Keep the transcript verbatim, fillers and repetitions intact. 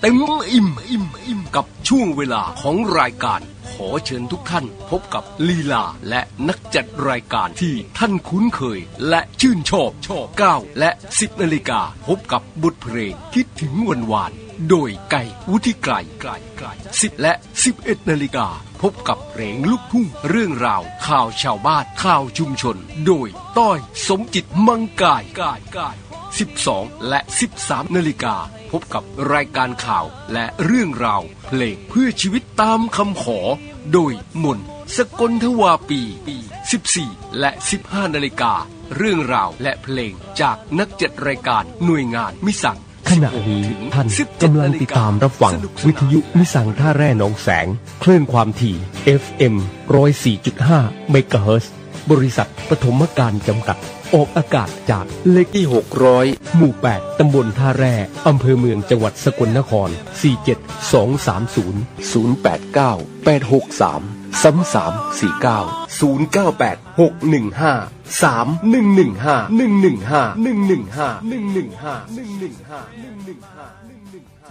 เต็มอิ่มอิ่มอิ่มกับช่วงเวลาของรายการขอเชิญทุกท่านพบกับลีลาและนักจัดรายการที่ท่านคุ้นเคยและชื่นชอบชอบเก้าและสิบนาฬิกาพบกับบทเพลงคิดถึงวันวานโดยไก่วุฒิไกรไกรไกรสิบและสิบเอ็ดนาฬิกาพบกับเพลงลูกทุ่งเรื่องราวข่าวชาวบ้านข่าวชุมชนโดยต้อยสมจิตมังกายกายกายสิบสองและสิบสามนาฬิกาพบกับรายการข่าวและเรื่องราวเพลงเพื่อชีวิตตามคำขอโดยมนสกลทวาปีสิบสี่และสิบห้านาฬิกาเรื่องราวและเพลงจากนักจัดรายการหน่วยงานมิสังขณะนี้ท่านกำลังติดตามรับฟังวิทยุมิสังท่าแร่หนองแสงคลื่นความถี่ เอฟ เอ็ม หนึ่งร้อยสี่จุดห้า เมกะเฮิรตซ์บริษัทปฐมการจำกัดออกอากาศจากเลขที่หกร้อยหมู่แปดตำบลท่าแร่อำเภอเมืองจังหวัดสกลนครสี่ เจ็ด สอง สาม ศูนย์ ศูนย์ แปด เก้า แปด หก สาม สาม สาม สี่ เก้า ศูนย์ เก้า แปด หก หนึ่ง ห้า สาม หนึ่ง หนึ่ง ห้า หนึ่ง หนึ่ง ห้า หนึ่ง หนึ่ง ห้า หนึ่ง หนึ่ง ห้า หนึ่ง หนึ่ง ห้า หนึ่ง หนึ่ง ห้า หนึ่ง หนึ่ง ห้า